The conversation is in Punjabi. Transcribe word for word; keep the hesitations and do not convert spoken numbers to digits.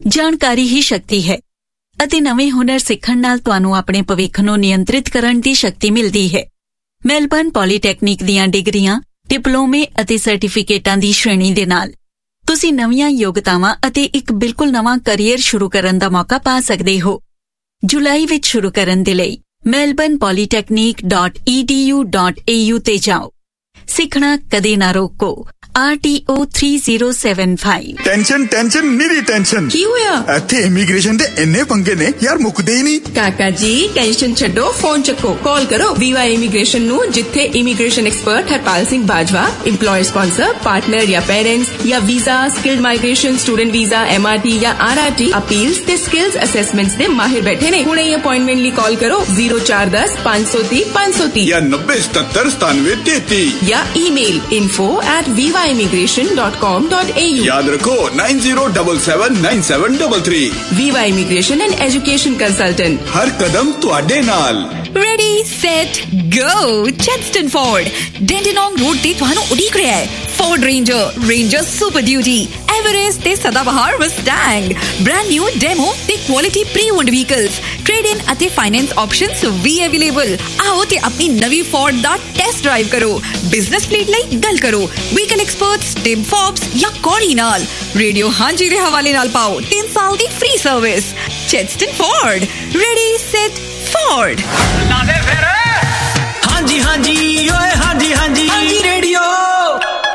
ਜਾਣਕਾਰੀ ਹੀ ਸ਼ਕਤੀ ਹੈ ਅਤੇ ਨਵੇਂ ਹੁਨਰ ਸਿੱਖਣ ਨਾਲ ਤੁਹਾਨੂੰ ਆਪਣੇ ਭਵਿੱਖ ਨੂੰ ਨਿਯੰਤਰਿਤ ਕਰਨ ਦੀ ਸ਼ਕਤੀ ਮਿਲਦੀ ਹੈ। ਮੈਲਬਰਨ ਪੋਲੀਟੈਕਨਿਕ ਦੀਆਂ ਡਿਗਰੀਆਂ, ਡਿਪਲੋਮੇ ਅਤੇ ਸਰਟੀਫਿਕੇਟਾਂ ਦੀ ਸ਼੍ਰੇਣੀ ਦੇ ਨਾਲ ਤੁਸੀਂ ਨਵੀਆਂ ਯੋਗਤਾਵਾਂ ਅਤੇ ਇੱਕ ਬਿਲਕੁਲ ਨਵਾਂ ਕਰੀਅਰ ਸ਼ੁਰੂ ਕਰਨ ਦਾ ਮੌਕਾ ਪਾ ਸਕਦੇ ਹੋ। ਜੁਲਾਈ ਵਿੱਚ ਸ਼ੁਰੂ ਕਰਨ ਦੇ ਲਈ Melbourne polytechnic dot E D U dot A you ਤੇ ਜਾਓ। ਸਿੱਖਣਾ ਕਦੇ ਨਾ ਰੋਕੋ। R T O three zero seven five। Tension tension ਨਿਰੀ tension. ਕੀ ਹੋਇਆ? ਇੱਥੇ ਇਮੀਗ੍ਰੇਸ਼ਨ ਦੇ ਇੰਨੇ ਪੰਗੇ ਨੇ ਯਾਰ, ਮੁੱਕਦੇ ਹੀ ਨਹੀਂ। ਕਾਕਾ ਜੀ ਟੈਨਸ਼ਨ ਛੱਡੋ, ਫੋਨ ਚੱਕੋ, ਕਾਲ ਕਰੋ ਵੀਵਾ ਇਮੀਗ੍ਰੇਸ਼ਨ ਨੂੰ, ਜਿੱਥੇ immigration expert Harpal Singh Bajwa, employer sponsor, partner ਜਾਂ ਪੇਰੈਂਟਸ ਜਾਂ visa, skilled migration, student visa, M R T ਜਾਂ ਆਰ ਆਰ ਟੀ ਅਪੀਲਸ ਤੇ ਸਕਿਲਸ ਅਸੈਸਮੈਂਟਸ ਦੇ ਮਾਹਿਰ ਬੈਠੇ ਨੇ। ਹੁਣੇ ਅਪਾਇੰਟਮੈਂਟ ਲਈ ਕਾਲ ਕਰੋ zero four one zero five zero three five zero three ਜਾਂ ਨੱਬੇ ਸਤੱਤਰ ਸਤਾਨਵੇਂ ਤੇਤੀ ਜਾਂ email info at viva immigration dot com dot a u। याद रखो nine zero seven seven nine seven three three। Viva Immigration and Education Consultant। हर कदम तुहाडे नाल। Ready, set, go! Chadstone Ford, Dandenong Road ਤੇ ਤੁਹਾਨੂੰ ਉਡੀਕ ਰਿਹਾ ਹੈ। Ford Ranger, Ranger Super Duty, Everest ਤੇ ਸਦਾਬਹਾਰ Mustang, brand new demo ਤੇ quality pre-owned vehicles, trade-in ਅਤੇ finance options ਵੀ available। ਆਓ ਤੇ ਆਪਣੀ ਨਵੀਂ Ford ਦਾ ਟੈਸਟ ਡਰਾਈਵ ਕਰੋ। ਬਿਜ਼ਨਸ ਫਲੀਟ ਲਈ ਗੱਲ ਕਰੋ ਵਹੀਕਲ ਐਕਸਪਰਟਸ ਟਿਮ ਫੋਬਸ ਜਾਂ ਕੋਰੀ ਨਾਲ। ਰੇਡੀਓ ਹਾਂਜੀ ਦੇ ਹਵਾਲੇ ਨਾਲ ਪਾਓ ਤਿੰਨ ਸਾਲ ਦੀ free service. ਚੈਡਸਟਨ Ford, ready set Ford. ਹਾਂਜੀ ਹਾਂਜੀ ਓਏ ਹਾਂਜੀ ਹਾਂਜੀ ਹਾਂਜੀ ਰੇਡੀਓ